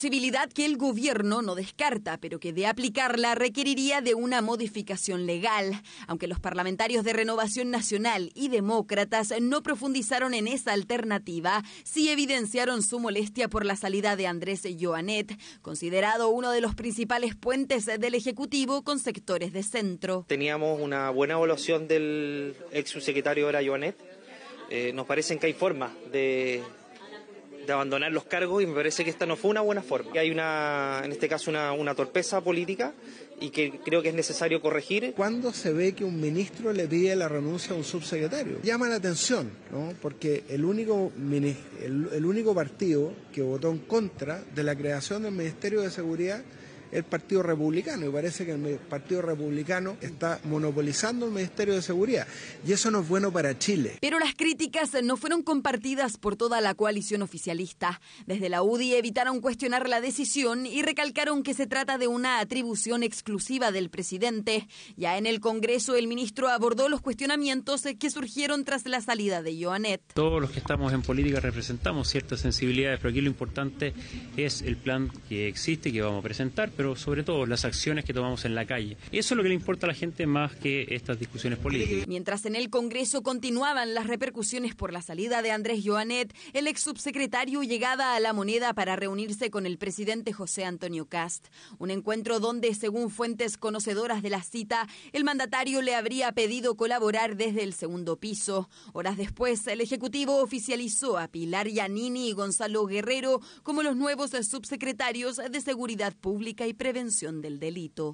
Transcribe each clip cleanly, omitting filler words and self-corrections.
Posibilidad que el gobierno no descarta, pero que de aplicarla requeriría de una modificación legal. Aunque los parlamentarios de Renovación Nacional y Demócratas no profundizaron en esa alternativa, sí evidenciaron su molestia por la salida de Andrés Joanet, considerado uno de los principales puentes del Ejecutivo con sectores de centro. Teníamos una buena evaluación del ex subsecretario era Joanet. Nos parece que hay formas de abandonar los cargos y me parece que esta no fue una buena forma. Hay en este caso una torpeza política y que creo que es necesario corregir. ¿Cuándo se ve que un ministro le pide la renuncia a un subsecretario? Llama la atención, ¿no? Porque el único partido que votó en contra de la creación del Ministerio de Seguridad el Partido Republicano, y parece que el Partido Republicano está monopolizando el Ministerio de Seguridad, y eso no es bueno para Chile. Pero las críticas no fueron compartidas por toda la coalición oficialista. Desde la UDI evitaron cuestionar la decisión y recalcaron que se trata de una atribución exclusiva del presidente. Ya en el Congreso, el ministro abordó los cuestionamientos que surgieron tras la salida de Joanet. Todos los que estamos en política representamos ciertas sensibilidades, pero aquí lo importante es el plan que existe, que vamos a presentar, pero sobre todo las acciones que tomamos en la calle. Eso es lo que le importa a la gente más que estas discusiones políticas. Mientras en el Congreso continuaban las repercusiones por la salida de Andrés Joanet, el ex subsecretario llegaba a La Moneda para reunirse con el presidente José Antonio Kast. Un encuentro donde, según fuentes conocedoras de la cita, el mandatario le habría pedido colaborar desde el segundo piso. Horas después, el Ejecutivo oficializó a Pilar Giannini y Gonzalo Guerrero como los nuevos subsecretarios de Seguridad Pública y Prevención del Delito.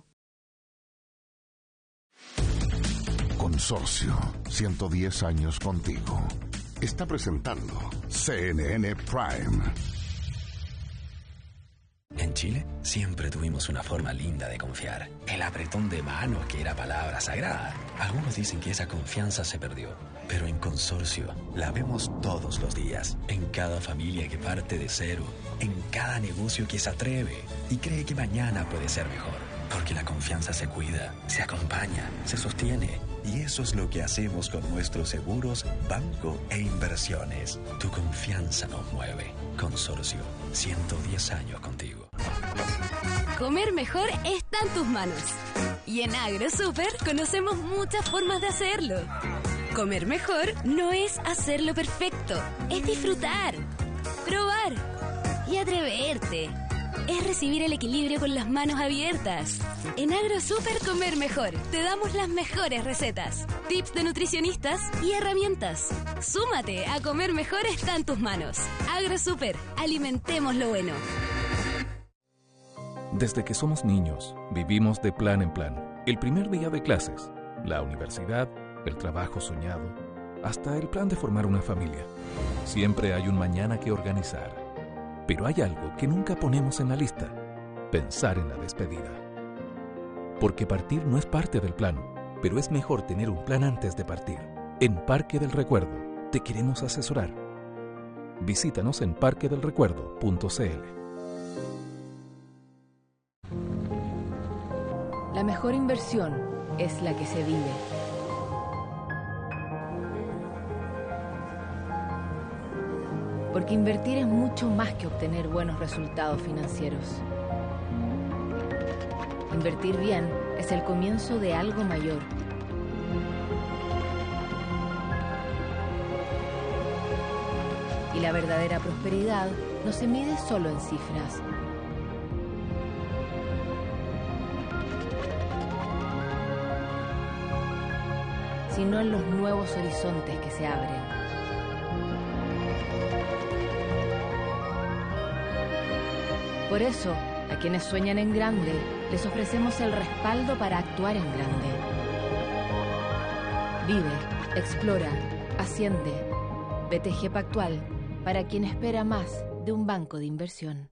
Consorcio, 110 años contigo. Está presentando CNN Prime. En Chile siempre tuvimos una forma linda de confiar. El apretón de manos, que era palabra sagrada. Algunos dicen que esa confianza se perdió. Pero en Consorcio la vemos todos los días. En cada familia que parte de cero. En cada negocio que se atreve y cree que mañana puede ser mejor. Porque la confianza se cuida, se acompaña, se sostiene. Y eso es lo que hacemos con nuestros seguros, banco e inversiones. Tu confianza nos mueve. Consorcio, 110 años contigo. Comer mejor está en tus manos. Y en AgroSuper conocemos muchas formas de hacerlo. Comer mejor no es hacerlo perfecto, es disfrutar, probar y atreverte. Es recibir el equilibrio con las manos abiertas. En AgroSuper Comer Mejor te damos las mejores recetas, tips de nutricionistas y herramientas. Súmate a Comer Mejor está en tus manos. AgroSuper, alimentemos lo bueno. Desde que somos niños, vivimos de plan en plan. El primer día de clases, la universidad, el trabajo soñado, hasta el plan de formar una familia. Siempre hay un mañana que organizar. Pero hay algo que nunca ponemos en la lista: pensar en la despedida. Porque partir no es parte del plan, pero es mejor tener un plan antes de partir. En Parque del Recuerdo te queremos asesorar. Visítanos en parquedelrecuerdo.cl. La mejor inversión es la que se vive. Porque invertir es mucho más que obtener buenos resultados financieros. Invertir bien es el comienzo de algo mayor. Y la verdadera prosperidad no se mide solo en cifras. Sino en los nuevos horizontes que se abren. Por eso, a quienes sueñan en grande, les ofrecemos el respaldo para actuar en grande. Vive, explora, asciende. BTG Pactual, para quien espera más de un banco de inversión.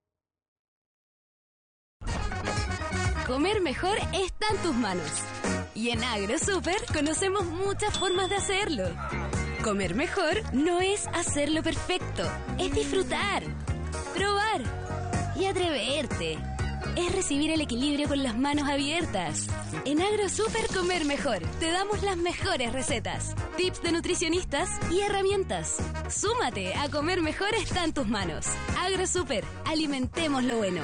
Comer mejor está en tus manos. Y en AgroSuper conocemos muchas formas de hacerlo. Comer mejor no es hacerlo perfecto, es disfrutar, probar y atreverte. es recibir el equilibrio con las manos abiertas. En AgroSuper Comer Mejor te damos las mejores recetas, tips de nutricionistas y herramientas. Súmate a Comer Mejor está en tus manos. AgroSuper, alimentemos lo bueno.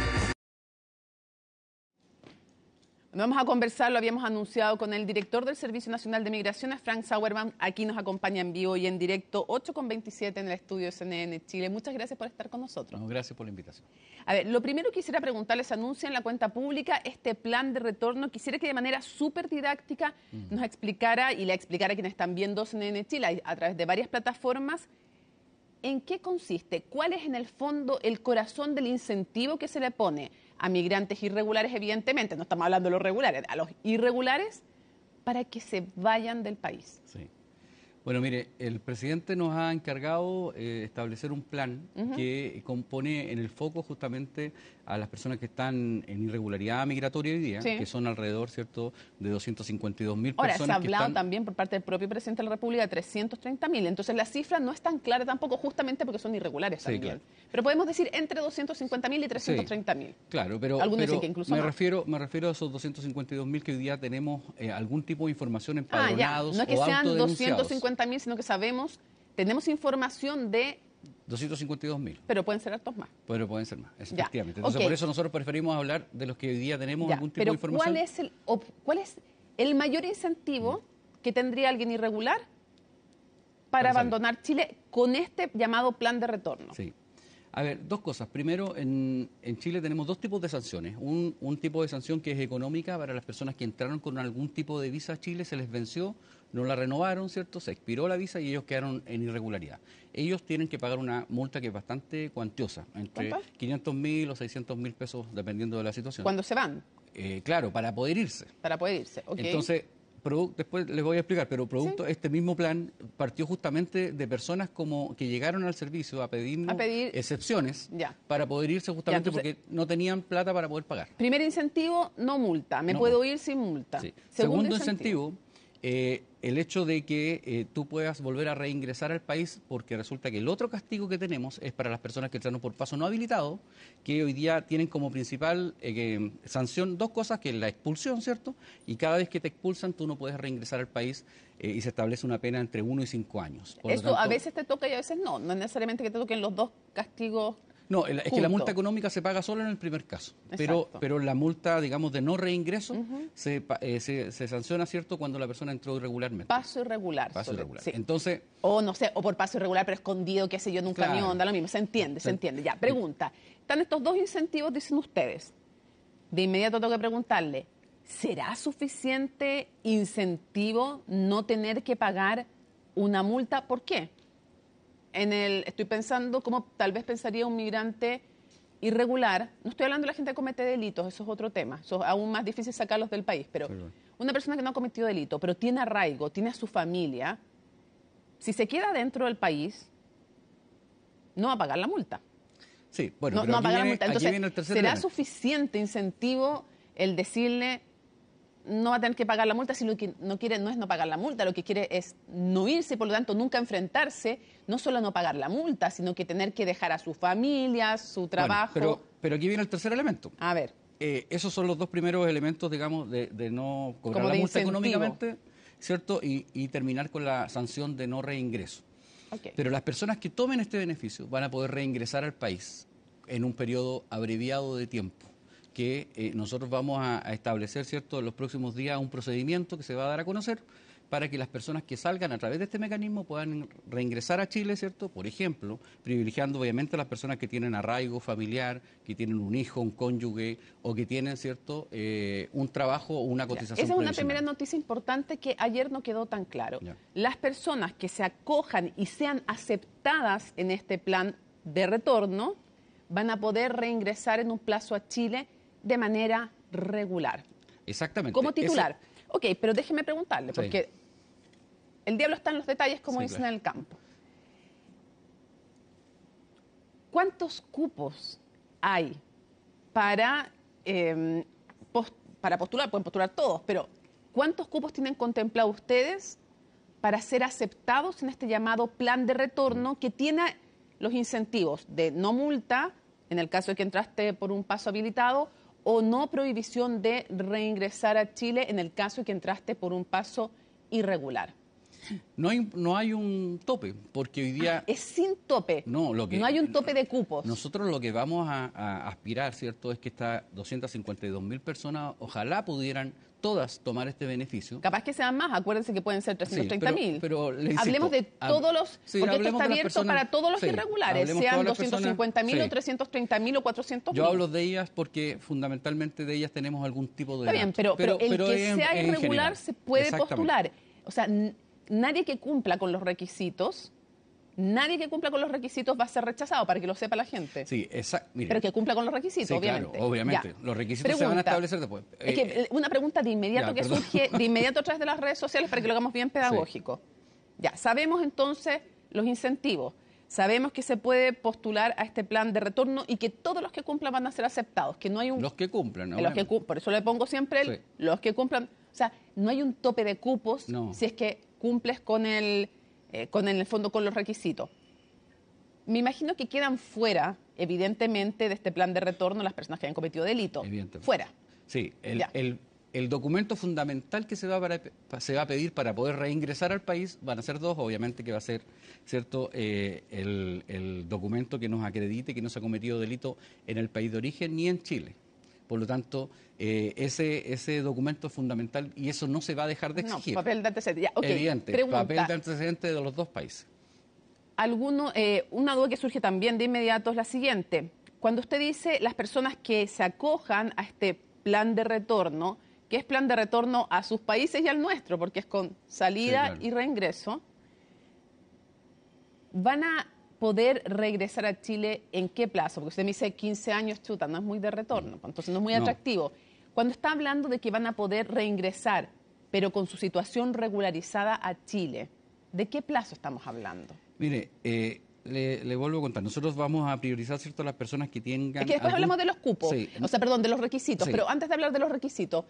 Vamos a conversar, lo habíamos anunciado con el director del Servicio Nacional de Migraciones, Frank Sauerman. Aquí nos acompaña en vivo y en directo, 8:27 en el estudio de CNN Chile. Muchas gracias por estar con nosotros. No, gracias por la invitación. A ver, lo primero que quisiera preguntarles, anuncia en la cuenta pública este plan de retorno. Quisiera que de manera súper didáctica nos explicara y le explicara a quienes están viendo CNN Chile a través de varias plataformas en qué consiste, cuál es en el fondo el corazón del incentivo que se le pone a migrantes irregulares, evidentemente, no estamos hablando de los regulares, a los irregulares, para que se vayan del país. Sí. Bueno, mire, el presidente nos ha encargado establecer un plan que compone en el foco justamente a las personas que están en irregularidad migratoria hoy día, que son alrededor, ¿cierto?, de 252.000 personas. Ahora, se ha hablado también por parte del propio presidente de la República de 330.000, entonces la cifra no es tan clara tampoco justamente porque son irregulares también. Claro. Pero podemos decir entre 250.000 y 330.000. Claro, pero, dicen que incluso me refiero a esos 252.000 que hoy día tenemos algún tipo de información empadronados no es que o sean autodenunciados. 250.000, sino que sabemos, tenemos información de 252.000. Pero pueden ser hartos más. Pero pueden ser más, efectivamente. Entonces, por eso nosotros preferimos hablar de los que hoy día tenemos algún tipo de información. Pero ¿cuál es el mayor incentivo que tendría alguien irregular para abandonar Chile con este llamado plan de retorno? Sí. A ver, dos cosas. Primero, en Chile tenemos dos tipos de sanciones. Un tipo de sanción que es económica para las personas que entraron con algún tipo de visa a Chile, se les venció, no la renovaron, ¿cierto? Se expiró la visa y ellos quedaron en irregularidad. Ellos tienen que pagar una multa que es bastante cuantiosa, entre 500.000 o 600.000 pesos, dependiendo de la situación. ¿Cuándo se van? Claro, para poder irse. Para poder irse, ok. Entonces, después les voy a explicar, pero este mismo plan partió justamente de personas como que llegaron al servicio a pedir excepciones para poder irse justamente porque no tenían plata para poder pagar. Primer incentivo, no multa. Me puedo ir sin multa. Sí. Segundo incentivo, el hecho de que tú puedas volver a reingresar al país, porque resulta que el otro castigo que tenemos es para las personas que entraron por paso no habilitado, que hoy día tienen como principal sanción dos cosas, que es la expulsión, ¿cierto? Y cada vez que te expulsan tú no puedes reingresar al país y se establece una pena entre 1 y 5 años. Por Esto a veces te toca y a veces no. No es necesariamente que te toquen los dos castigos. No, es que la multa económica se paga solo en el primer caso, pero la multa, digamos, de no reingreso se sanciona, ¿cierto?, cuando la persona entró irregularmente. Paso irregular. Sí. Entonces, o no sé, o por paso irregular, pero escondido, qué sé yo, en un camión, da lo mismo, se entiende. Ya, pregunta. Están estos dos incentivos, dicen ustedes. De inmediato tengo que preguntarle, ¿será suficiente incentivo no tener que pagar una multa? ¿Por qué? Estoy pensando cómo tal vez pensaría un migrante irregular. No estoy hablando de la gente que comete delitos, eso es otro tema. Eso es aún más difícil sacarlos del país. Pero una persona que no ha cometido delito, pero tiene arraigo, tiene a su familia, si se queda dentro del país, no va a pagar la multa. Sí, bueno, no va a pagar la multa. Entonces, viene el tercer ¿será elemento. suficiente incentivo el decirle no va a tener que pagar la multa si lo que no quiere no es no pagar la multa, lo que quiere es no irse y por lo tanto nunca enfrentarse, no solo a no pagar la multa, sino que tener que dejar a su familia, su trabajo? Bueno, pero aquí viene el tercer elemento. A ver. Esos son los dos primeros elementos, digamos, de no cobrar la multa económicamente, ¿cierto? Y terminar con la sanción de no reingreso. Pero las personas que tomen este beneficio van a poder reingresar al país en un periodo abreviado de tiempo, que nosotros vamos a establecer, ¿cierto?, en los próximos días un procedimiento que se va a dar a conocer para que las personas que salgan a través de este mecanismo puedan reingresar a Chile, ¿cierto? Por ejemplo, privilegiando obviamente a las personas que tienen arraigo familiar, que tienen un hijo, un cónyuge o que tienen, ¿cierto?, un trabajo o una cotización. Esa es una primera noticia importante que ayer no quedó tan claro. Las personas que se acojan y sean aceptadas en este plan de retorno van a poder reingresar en un plazo a Chile de manera regular. Exactamente. Como titular. Ok, pero déjeme preguntarle, porque el diablo está en los detalles, como dicen en el campo. ¿Cuántos cupos hay para postular? Pueden postular todos, pero ¿cuántos cupos tienen contemplado ustedes para ser aceptados en este llamado plan de retorno que tiene los incentivos de no multa, en el caso de que entraste por un paso habilitado, o no prohibición de reingresar a Chile en el caso de que entraste por un paso irregular. No hay un tope, porque hoy día... es sin tope. No hay un tope de cupos. Nosotros lo que vamos a aspirar, ¿cierto?, es que estas 252.000 personas, ojalá pudieran todas tomar este beneficio. Capaz que sean más, acuérdense que pueden ser 330.000. Sí, pero hablemos de todos los... porque esto está abierto para todos los irregulares, sean 250.000 o 330.000 o 400.000. Yo hablo de ellas porque fundamentalmente de ellas tenemos algún tipo de... Está bien, pero el que sea irregular se puede postular. O sea, nadie que cumpla con los requisitos va a ser rechazado, para que lo sepa la gente. Sí, exacto. Pero que cumpla con los requisitos, obviamente. Claro, obviamente. Ya. Los requisitos se van a establecer después. Es que una pregunta de inmediato surge de inmediato a través de las redes sociales para que lo hagamos bien pedagógico. Sí. Ya, sabemos entonces los incentivos. Sabemos que se puede postular a este plan de retorno y que todos los que cumplan van a ser aceptados. Que no hay un... Los que cumplan, ¿no? Por eso le pongo siempre los que cumplan. O sea, no hay un tope de cupos si es que cumples con el fondo con los requisitos. Me imagino que quedan fuera, evidentemente, de este plan de retorno las personas que hayan cometido delito. Fuera. Sí, el documento fundamental que se va a pedir para poder reingresar al país van a ser dos, obviamente que va a ser, ¿cierto?, el documento que nos acredite que no se ha cometido delito en el país de origen ni en Chile. Por lo tanto, ese documento es fundamental y eso no se va a dejar de exigir. No, papel de antecedente. Evidente, pregunta, papel de antecedente de los dos países. Una duda que surge también de inmediato es la siguiente. Cuando usted dice las personas que se acojan a este plan de retorno, que es plan de retorno a sus países y al nuestro, porque es con salida y reingreso, ¿van a poder regresar a Chile en qué plazo? Porque usted me dice 15 años, chuta, no es muy de retorno, entonces no es muy atractivo. Cuando está hablando de que van a poder reingresar, pero con su situación regularizada a Chile, ¿de qué plazo estamos hablando? Mire, le vuelvo a contar. Nosotros vamos a priorizar, ¿cierto?, las personas que tengan... Es que después hablemos de los cupos, de los requisitos, pero antes de hablar de los requisitos,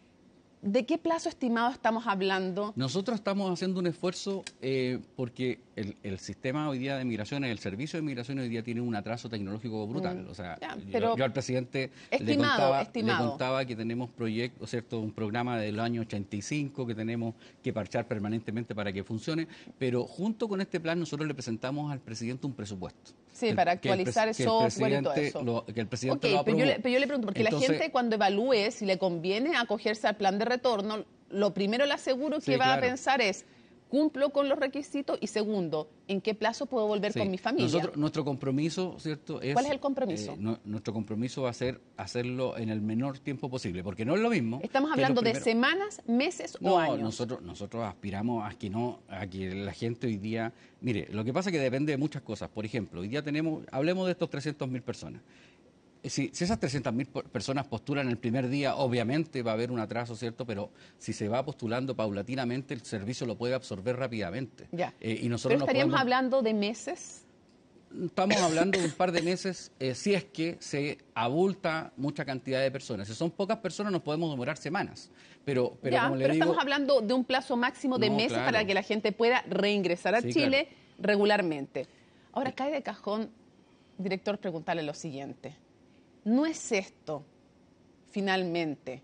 ¿de qué plazo estimado estamos hablando? Nosotros estamos haciendo un esfuerzo porque el sistema hoy día de migraciones, el servicio de migraciones hoy día tiene un atraso tecnológico brutal. O sea, yo al presidente le contaba que tenemos proyectos, ¿cierto?, un programa del año 85 que tenemos que parchar permanentemente para que funcione, pero junto con este plan nosotros le presentamos al presidente un presupuesto. Sí, para actualizar el software y todo eso. Que el presidente lo aprobó. Pero yo le pregunto, porque entonces, la gente cuando evalúe si le conviene acogerse al plan de retorno, lo primero le aseguro que va a pensar es, ¿cumplo con los requisitos? Y segundo, ¿en qué plazo puedo volver con mi familia? Nuestro compromiso, ¿cierto? ¿Cuál es el compromiso? Nuestro compromiso va a ser hacerlo en el menor tiempo posible, porque no es lo mismo. ¿Estamos hablando de semanas, meses o años? Nosotros aspiramos a que la gente hoy día... Mire, lo que pasa es que depende de muchas cosas. Por ejemplo, hoy día hablemos de estos 300.000 personas. Si esas 300.000 personas postulan el primer día, obviamente va a haber un atraso, ¿cierto? Pero si se va postulando paulatinamente, el servicio lo puede absorber rápidamente. Y nosotros ¿Pero estaríamos hablando de meses? Estamos hablando de un par de meses, si es que se abulta mucha cantidad de personas. Si son pocas personas, nos podemos demorar semanas. Pero como le digo, estamos hablando de un plazo máximo de meses para que la gente pueda reingresar a Chile regularmente. Ahora, cae de cajón, director, preguntarle lo siguiente. ¿No es esto, finalmente,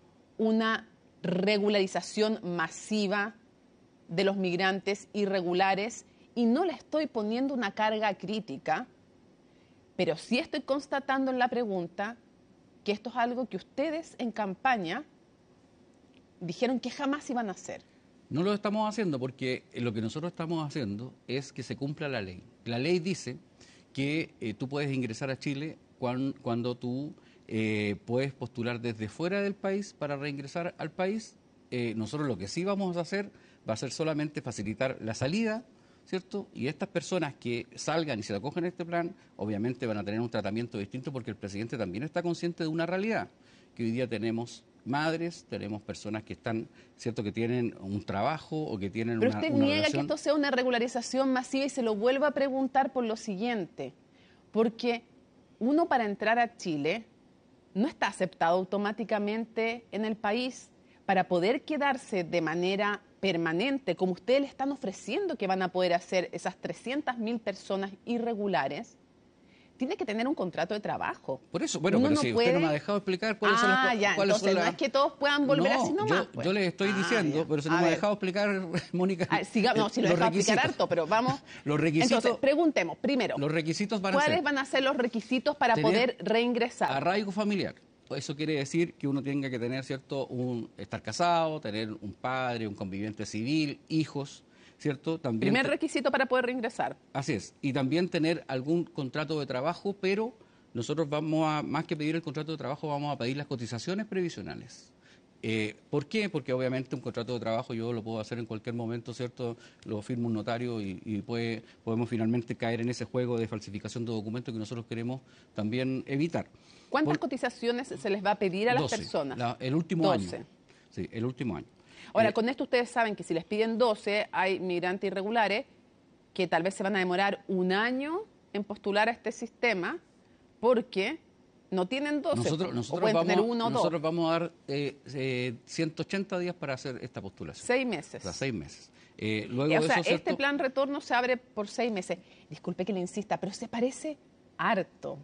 una regularización masiva de los migrantes irregulares? Y no le estoy poniendo una carga crítica, pero sí estoy constatando en la pregunta que esto es algo que ustedes en campaña dijeron que jamás iban a hacer. No lo estamos haciendo porque lo que nosotros estamos haciendo es que se cumpla la ley. La ley dice que tú puedes ingresar a Chile cuando tú puedes postular desde fuera del país para reingresar al país. Nosotros lo que sí vamos a hacer va a ser solamente facilitar la salida, ¿cierto? Y estas personas que salgan y se acogen a este plan, obviamente van a tener un tratamiento distinto porque el presidente también está consciente de una realidad, que hoy día tenemos madres, tenemos personas que están, ¿cierto?, que tienen un trabajo o que tienen una relación. Pero usted niega que esto sea una regularización masiva y se lo vuelvo a preguntar por lo siguiente, porque uno para entrar a Chile no está aceptado automáticamente en el país. Para poder quedarse de manera permanente, como ustedes le están ofreciendo que van a poder hacer esas 300.000 personas irregulares, tiene que tener un contrato de trabajo. Por eso, bueno, pero si usted no me ha dejado explicar cuáles son las cosas. Entonces no es que todos puedan volver así nomás. Yo le estoy diciendo, pero si no me ha dejado explicar, Mónica. Si lo he dejado explicar harto, pero vamos. Los requisitos. Entonces, preguntemos, primero. Los requisitos van a ser. ¿Cuáles van a ser los requisitos para poder reingresar? Arraigo familiar. Eso quiere decir que uno tenga que tener, ¿cierto?, estar casado, tener un padre, un conviviente civil, hijos, ¿cierto? También primer requisito para poder reingresar. Así es. Y también tener algún contrato de trabajo, pero nosotros más que pedir el contrato de trabajo, vamos a pedir las cotizaciones previsionales. ¿Por qué? Porque obviamente un contrato de trabajo yo lo puedo hacer en cualquier momento, ¿cierto? Lo firma un notario y podemos finalmente caer en ese juego de falsificación de documentos que nosotros queremos también evitar. ¿Cuántas cotizaciones se les va a pedir a 12, las personas? El último 12. año. Sí, el último año. Ahora, con esto ustedes saben que si les piden 12, hay migrantes irregulares que tal vez se van a demorar un año en postular a este sistema porque no tienen 12. Nosotros vamos a dar 180 días para hacer esta postulación. 6 meses. O sea, 6 meses. Este plan retorno se abre por 6 meses. Disculpe que le insista, pero se parece harto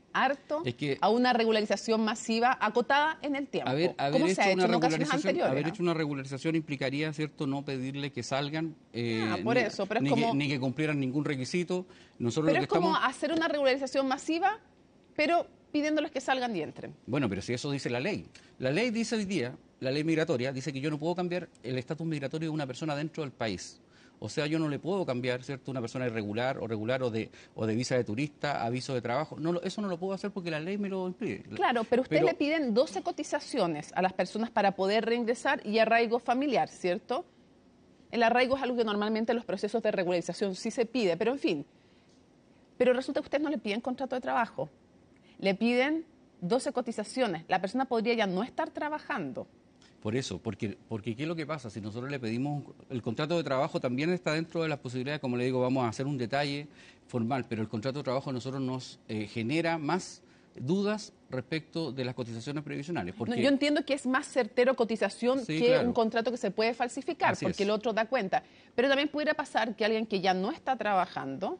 a una regularización masiva acotada en el tiempo. ¿Cómo se ha hecho en ocasiones anteriores? Haber hecho una regularización implicaría, ¿cierto?, no pedirle que salgan, por eso, pero ni que cumplieran ningún requisito. Pero es como hacer una regularización masiva, pero pidiéndoles que salgan y entren. Bueno, pero si eso dice la ley. La ley dice hoy día, la ley migratoria, dice que yo no puedo cambiar el estatus migratorio de una persona dentro del país. O sea, yo no le puedo cambiar, ¿cierto?, una persona irregular o regular o de visa de turista a viso de trabajo. No, eso no lo puedo hacer porque la ley me lo impide. Claro, pero ustedes le piden 12 cotizaciones a las personas para poder reingresar y arraigo familiar, ¿cierto? El arraigo es algo que normalmente en los procesos de regularización sí se pide, pero en fin. Pero resulta que ustedes no le piden contrato de trabajo. Le piden 12 cotizaciones. La persona podría ya no estar trabajando. Por eso, porque ¿qué es lo que pasa? Si nosotros le pedimos el contrato de trabajo, también está dentro de las posibilidades, como le digo, vamos a hacer un detalle formal, pero el contrato de trabajo a nosotros nos genera más dudas respecto de las cotizaciones previsionales. Porque yo entiendo que es más certero cotización que un contrato que se puede falsificar, porque el otro da cuenta. Pero también pudiera pasar que alguien que ya no está trabajando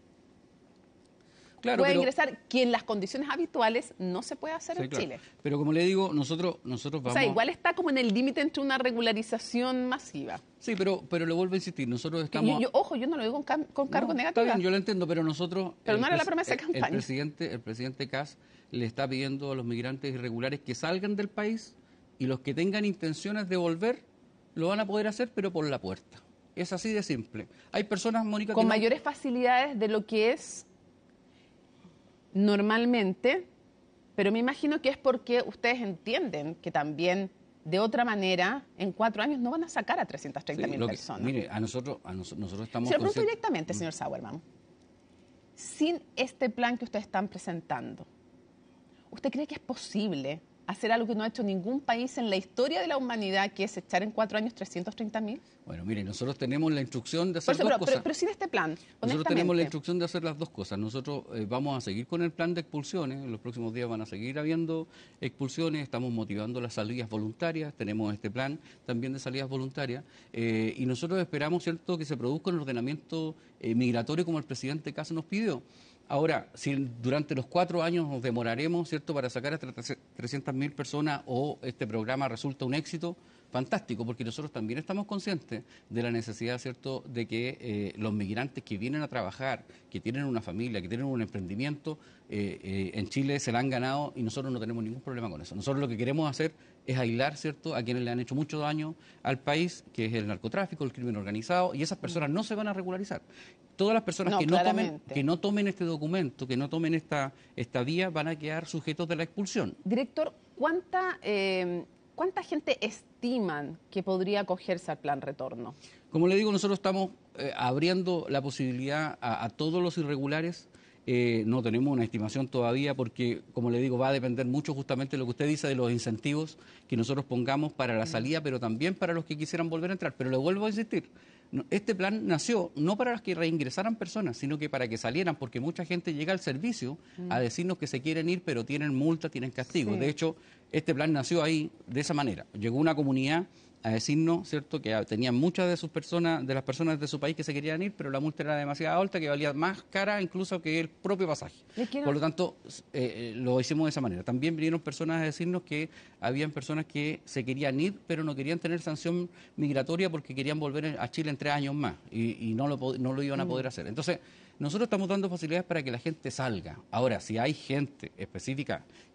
puede ingresar, que en las condiciones habituales no se puede hacer en Chile. Pero como le digo, nosotros vamos... O sea, igual está como en el límite entre una regularización masiva. Sí, pero le vuelvo a insistir, nosotros estamos... Yo no lo digo con cargo negativo. Está bien, yo lo entiendo, pero nosotros... Pero no era la promesa de campaña. El presidente Kast le está pidiendo a los migrantes irregulares que salgan del país y los que tengan intenciones de volver lo van a poder hacer, pero por la puerta. Es así de simple. Hay personas, Mónica... Con mayores facilidades de lo que es normalmente, pero me imagino que es porque ustedes entienden que también, de otra manera, en 4 años no van a sacar a 330.000 personas. Mire, nosotros estamos... Se lo pregunto directamente, señor Sauerman. Sin este plan que ustedes están presentando, ¿usted cree que es posible hacer algo que no ha hecho ningún país en la historia de la humanidad, que es echar en 4 años 330.000? Bueno, mire, nosotros tenemos la instrucción de hacer dos cosas. Pero sin este plan, nosotros tenemos la instrucción de hacer las dos cosas. Nosotros vamos a seguir con el plan de expulsiones. En los próximos días van a seguir habiendo expulsiones. Estamos motivando las salidas voluntarias. Tenemos este plan también de salidas voluntarias. Y nosotros esperamos, ¿cierto?, que se produzca un ordenamiento migratorio como el presidente Kast nos pidió. Ahora, si durante los 4 años nos demoraremos, ¿cierto?, para sacar a 300.000 personas o este programa resulta un éxito, fantástico, porque nosotros también estamos conscientes de la necesidad, ¿cierto?, de que los migrantes que vienen a trabajar, que tienen una familia, que tienen un emprendimiento, en Chile se la han ganado y nosotros no tenemos ningún problema con eso. Nosotros lo que queremos hacer es aislar, ¿cierto?, a quienes le han hecho mucho daño al país, que es el narcotráfico, el crimen organizado, y esas personas no se van a regularizar. Todas las personas que no tomen este documento, que no tomen esta vía, van a quedar sujetos de la expulsión. Director, ¿cuánta gente estiman que podría acogerse al plan retorno? Como le digo, nosotros estamos abriendo la posibilidad a todos los irregulares. No tenemos una estimación todavía porque, como le digo, va a depender mucho justamente de lo que usted dice de los incentivos que nosotros pongamos para la salida, pero también para los que quisieran volver a entrar. Pero le vuelvo a insistir, este plan nació no para los que reingresaran personas, sino que para que salieran, porque mucha gente llega al servicio a decirnos que se quieren ir, pero tienen multa, tienen castigo. Sí. De hecho, este plan nació ahí de esa manera. Llegó una comunidad a decirnos, ¿cierto?, que tenían muchas de las personas de su país que se querían ir, pero la multa era demasiado alta, que valía más cara incluso que el propio pasaje. Por lo tanto, lo hicimos de esa manera. También vinieron personas a decirnos que habían personas que se querían ir, pero no querían tener sanción migratoria porque querían volver a Chile en 3 años más y no lo iban a poder hacer. Entonces, nosotros estamos dando facilidades para que la gente salga. Ahora, si hay gente específica